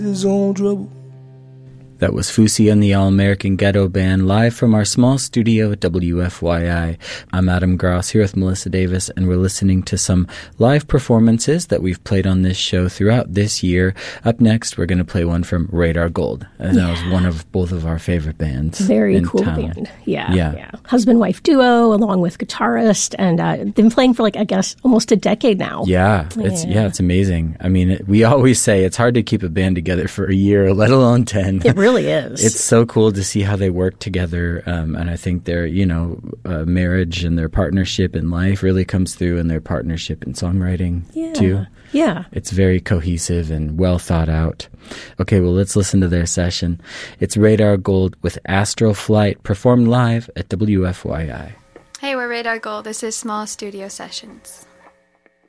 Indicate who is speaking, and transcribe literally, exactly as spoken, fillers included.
Speaker 1: his own trouble.
Speaker 2: That was Fousey and the All-American Ghetto Band, live from our small studio at W F Y I. I'm Adam Gross here with Melissa Davis, and we're listening to some live performances that we've played on this show throughout this year. Up next, we're going to play one from Radar Gold. And yeah. That was one of both of our favorite bands.
Speaker 3: Very
Speaker 2: in
Speaker 3: cool
Speaker 2: town.
Speaker 3: band. Yeah,
Speaker 2: yeah.
Speaker 3: yeah. Husband-wife duo, along with guitarist, and uh, they've been playing for, like, I guess, almost a decade now.
Speaker 2: Yeah, it's yeah, yeah it's amazing. I mean, it, we always say it's hard to keep a band together for a year, let alone ten.
Speaker 3: It really is.
Speaker 2: It's so cool to see how they work together, um, and I think their, you know, uh, marriage and their partnership in life really comes through in their partnership in songwriting,
Speaker 3: yeah.
Speaker 2: too.
Speaker 3: Yeah.
Speaker 2: It's very cohesive and well thought out. Okay, well, let's listen to their session. It's Radar Gold with Astral Flight, performed live at W F Y I.
Speaker 4: Hey, we're Radar Gold. This is Small Studio Sessions.